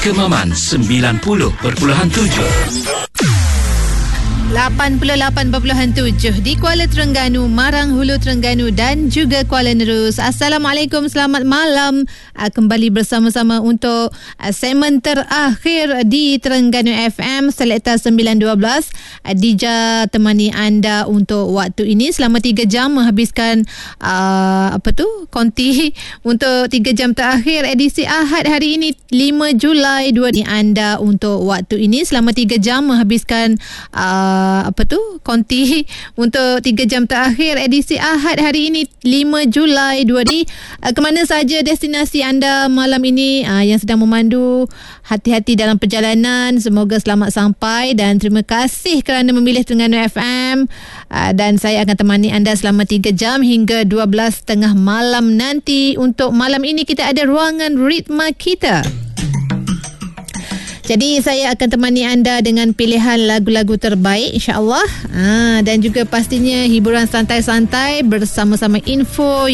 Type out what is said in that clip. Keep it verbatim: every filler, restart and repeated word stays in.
Kemaman sembilan puluh perpuluhan tujuh. lapan puluh lapan perpuluhan tujuh di Kuala Terengganu, Marang Hulu Terengganu dan juga Kuala Nerus. Assalamualaikum, selamat malam. Kembali bersama-sama untuk segmen terakhir di Terengganu F M Selekta sembilan dua belas. Dija temani anda untuk waktu ini selama tiga jam, menghabiskan uh, apa tu konti untuk tiga jam terakhir edisi Ahad hari ini lima Julai dua ribu dua puluh. Anda untuk waktu ini selama tiga jam, menghabiskan uh, apa tu konti untuk tiga jam terakhir edisi Ahad hari ini lima Julai dua ribu dua puluh. Uh, kemana saja destinasi anda malam ini uh, yang sedang memandu, hati-hati dalam perjalanan, semoga selamat sampai dan terima kasih kerana memilih Terengganu F M. uh, dan saya akan temani anda selama tiga jam hingga dua belas tiga puluh malam nanti. Untuk malam ini kita ada ruangan ritma kita. Jadi saya akan temani anda dengan pilihan lagu-lagu terbaik, insya-Allah. Ha, dan juga pastinya hiburan santai-santai bersama-sama info